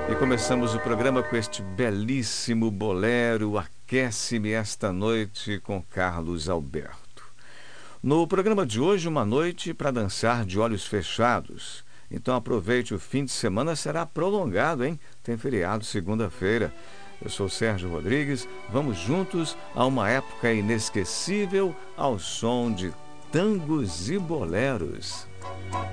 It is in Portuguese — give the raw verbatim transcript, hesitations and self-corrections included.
E começamos o programa com este belíssimo bolero Aquece-me Esta Noite com Carlos Alberto. No programa de hoje, uma noite para dançar de olhos fechados. Então aproveite, o fim de semana será prolongado, hein? Tem feriado segunda-feira. Eu sou Sérgio Rodrigues, vamos juntos a uma época inesquecível ao som de tangos e boleros.